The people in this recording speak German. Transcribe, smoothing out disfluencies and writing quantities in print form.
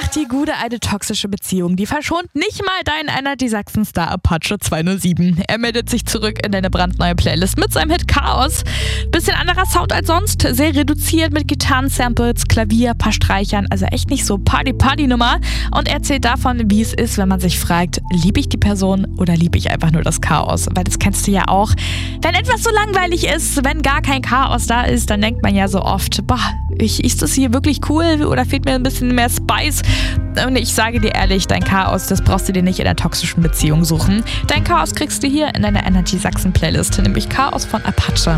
die gute alte toxische Beziehung, die verschont nicht mal deinen Energy Sachsen-Star Apache 207. Er meldet sich zurück in deine brandneue Playlist mit seinem Hit Chaos. Bisschen anderer Sound als sonst, sehr reduziert mit Gitarren-Samples, Klavier, paar Streichern, also echt nicht so Party-Party-Nummer. Und er erzählt davon, wie es ist, wenn man sich fragt, liebe ich die Person oder liebe ich einfach nur das Chaos? Weil das kennst du ja auch. Wenn etwas so langweilig ist, wenn gar kein Chaos da ist, dann denkt man ja so oft, boah, ist das hier wirklich cool oder fehlt mir ein bisschen mehr Spice? Und ich sage dir ehrlich, dein Chaos, das brauchst du dir nicht in einer toxischen Beziehung suchen. Dein Chaos kriegst du hier in deiner Energy Sachsen Playlist, nämlich Chaos von Apache.